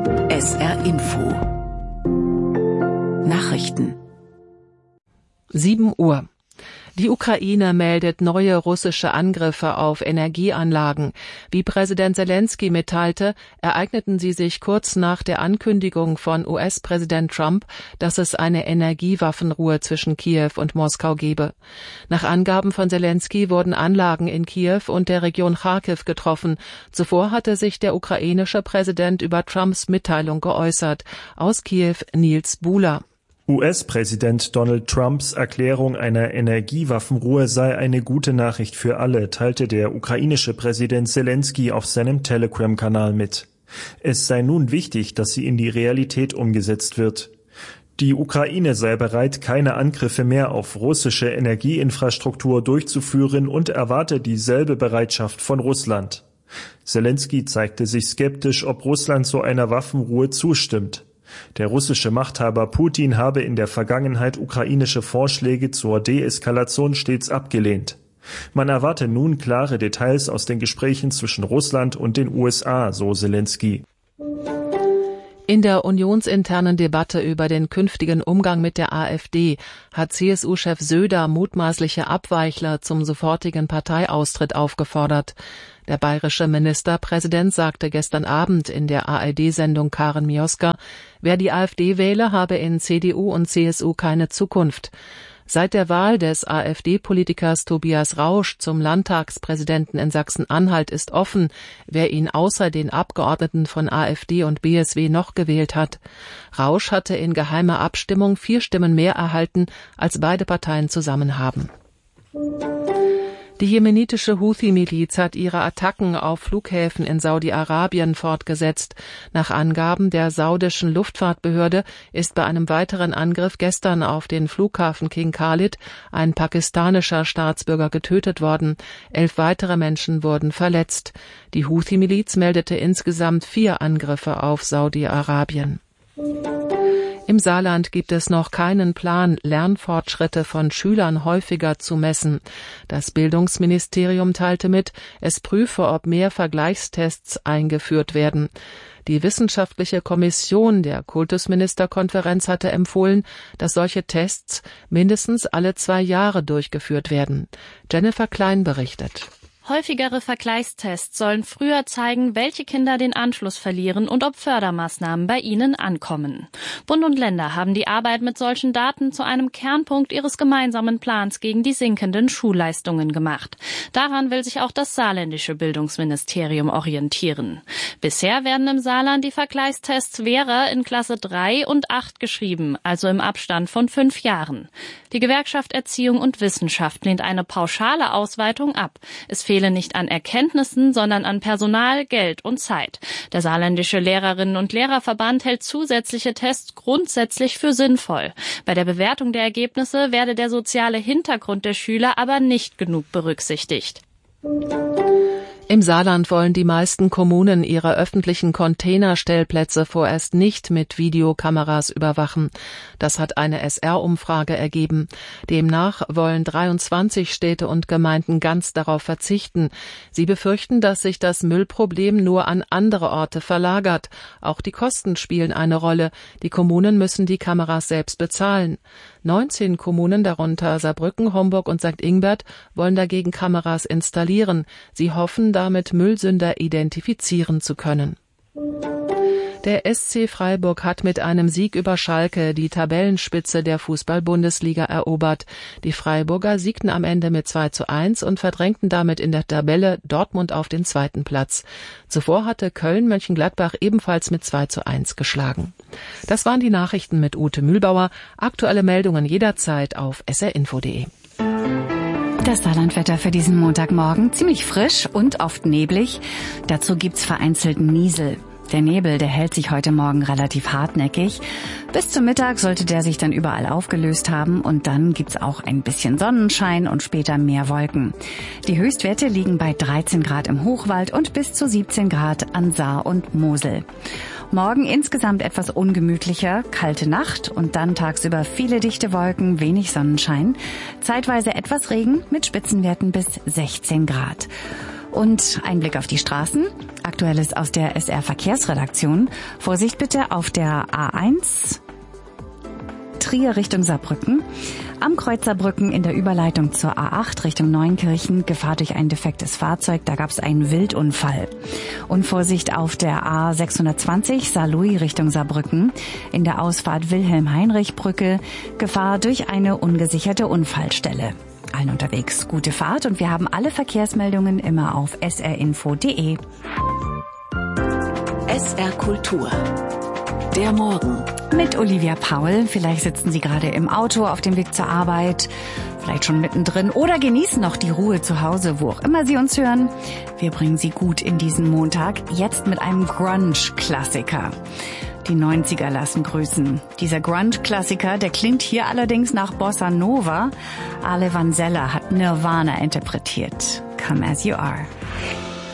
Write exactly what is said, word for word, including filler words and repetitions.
S R Info Nachrichten sieben Uhr. Die Ukraine meldet neue russische Angriffe auf Energieanlagen. Wie Präsident Selenskyj mitteilte, ereigneten sie sich kurz nach der Ankündigung von U S-Präsident Trump, dass es eine Energiewaffenruhe zwischen Kiew und Moskau gebe. Nach Angaben von Selenskyj wurden Anlagen in Kiew und der Region Charkiw getroffen. Zuvor hatte sich der ukrainische Präsident über Trumps Mitteilung geäußert. Aus Kiew Nils Buhler. U S-Präsident Donald Trumps Erklärung einer Energiewaffenruhe sei eine gute Nachricht für alle, teilte der ukrainische Präsident Selenskyj auf seinem Telegram-Kanal mit. Es sei nun wichtig, dass sie in die Realität umgesetzt wird. Die Ukraine sei bereit, keine Angriffe mehr auf russische Energieinfrastruktur durchzuführen und erwarte dieselbe Bereitschaft von Russland. Selenskyj zeigte sich skeptisch, ob Russland zu einer Waffenruhe zustimmt. Der russische Machthaber Putin habe in der Vergangenheit ukrainische Vorschläge zur Deeskalation stets abgelehnt. Man erwarte nun klare Details aus den Gesprächen zwischen Russland und den U S A, so Selenskyj. In der unionsinternen Debatte über den künftigen Umgang mit der AfD hat C S U-Chef Söder mutmaßliche Abweichler zum sofortigen Parteiaustritt aufgefordert. Der bayerische Ministerpräsident sagte gestern Abend in der A R D-Sendung Karen Mioska, wer die AfD wähle, habe in C D U und C S U keine Zukunft. Seit der Wahl des AfD-Politikers Tobias Rausch zum Landtagspräsidenten in Sachsen-Anhalt ist offen, wer ihn außer den Abgeordneten von AfD und B S W noch gewählt hat. Rausch hatte in geheimer Abstimmung vier Stimmen mehr erhalten, als beide Parteien zusammen haben. Die jemenitische Houthi-Miliz hat ihre Attacken auf Flughäfen in Saudi-Arabien fortgesetzt. Nach Angaben der saudischen Luftfahrtbehörde ist bei einem weiteren Angriff gestern auf den Flughafen King Khalid ein pakistanischer Staatsbürger getötet worden. Elf weitere Menschen wurden verletzt. Die Houthi-Miliz meldete insgesamt vier Angriffe auf Saudi-Arabien. Im Saarland gibt es noch keinen Plan, Lernfortschritte von Schülern häufiger zu messen. Das Bildungsministerium teilte mit, es prüfe, ob mehr Vergleichstests eingeführt werden. Die wissenschaftliche Kommission der Kultusministerkonferenz hatte empfohlen, dass solche Tests mindestens alle zwei Jahre durchgeführt werden. Jennifer Klein berichtet. Häufigere Vergleichstests sollen früher zeigen, welche Kinder den Anschluss verlieren und ob Fördermaßnahmen bei ihnen ankommen. Bund und Länder haben die Arbeit mit solchen Daten zu einem Kernpunkt ihres gemeinsamen Plans gegen die sinkenden Schulleistungen gemacht. Daran will sich auch das saarländische Bildungsministerium orientieren. Bisher werden im Saarland die Vergleichstests Vera in Klasse drei und acht geschrieben, also im Abstand von fünf Jahren. Die Gewerkschaft Erziehung und Wissenschaft lehnt eine pauschale Ausweitung ab. Es fehlt nicht an Erkenntnissen, sondern an Personal, Geld und Zeit. Der saarländische Lehrerinnen- und Lehrerverband hält zusätzliche Tests grundsätzlich für sinnvoll. Bei der Bewertung der Ergebnisse werde der soziale Hintergrund der Schüler aber nicht genug berücksichtigt. Im Saarland wollen die meisten Kommunen ihre öffentlichen Containerstellplätze vorerst nicht mit Videokameras überwachen. Das hat eine S R-Umfrage ergeben. Demnach wollen dreiundzwanzig Städte und Gemeinden ganz darauf verzichten. Sie befürchten, dass sich das Müllproblem nur an andere Orte verlagert. Auch die Kosten spielen eine Rolle. Die Kommunen müssen die Kameras selbst bezahlen. neunzehn Kommunen, darunter Saarbrücken, Homburg und Sankt Ingbert, wollen dagegen Kameras installieren. Sie hoffen, damit Müllsünder identifizieren zu können. Der S C Freiburg hat mit einem Sieg über Schalke die Tabellenspitze der Fußball-Bundesliga erobert. Die Freiburger siegten am Ende mit zwei zu eins und verdrängten damit in der Tabelle Dortmund auf den zweiten Platz. Zuvor hatte Köln Mönchengladbach ebenfalls mit zwei zu eins geschlagen. Das waren die Nachrichten mit Ute Mühlbauer. Aktuelle Meldungen jederzeit auf s r info punkt d e. Das Saarlandwetter für diesen Montagmorgen ziemlich frisch und oft neblig. Dazu gibt's vereinzelt Niesel. Der Nebel, der hält sich heute Morgen relativ hartnäckig. Bis zum Mittag sollte der sich dann überall aufgelöst haben und dann gibt's auch ein bisschen Sonnenschein und später mehr Wolken. Die Höchstwerte liegen bei dreizehn Grad im Hochwald und bis zu siebzehn Grad an Saar und Mosel. Morgen insgesamt etwas ungemütlicher, kalte Nacht und dann tagsüber viele dichte Wolken, wenig Sonnenschein. Zeitweise etwas Regen mit Spitzenwerten bis sechzehn Grad. Und ein Blick auf die Straßen. Aktuelles aus der S R Verkehrsredaktion. Vorsicht bitte auf der A eins Trier Richtung Saarbrücken. Am Kreuz Saarbrücken in der Überleitung zur A acht Richtung Neunkirchen Gefahr durch ein defektes Fahrzeug. Da gab es einen Wildunfall. Und Vorsicht auf der A sechshundertzwanzig Saarlouis Richtung Saarbrücken. In der Ausfahrt Wilhelm-Heinrich-Brücke Gefahr durch eine ungesicherte Unfallstelle. Allen unterwegs gute Fahrt und wir haben alle Verkehrsmeldungen immer auf s r info punkt d e. S R Kultur. Der Morgen. Mit Olivia Paul. Vielleicht sitzen Sie gerade im Auto auf dem Weg zur Arbeit, vielleicht schon mittendrin oder genießen noch die Ruhe zu Hause, wo auch immer Sie uns hören. Wir bringen Sie gut in diesen Montag, jetzt mit einem Grunge-Klassiker. Die neunziger lassen grüßen. Dieser Grunge-Klassiker, der klingt hier allerdings nach Bossa Nova. Ale Vanzella hat Nirvana interpretiert. Come As You Are.